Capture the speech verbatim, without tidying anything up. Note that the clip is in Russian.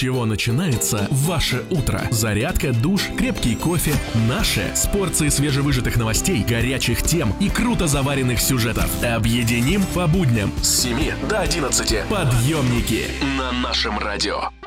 чего начинается ваше утро. Зарядка, душ, крепкий кофе. Наше с порцией свежевыжатых новостей, горячих тем и круто заваренных сюжетов. Объединим по будням с семи до одиннадцати. Подъемники на нашем радио.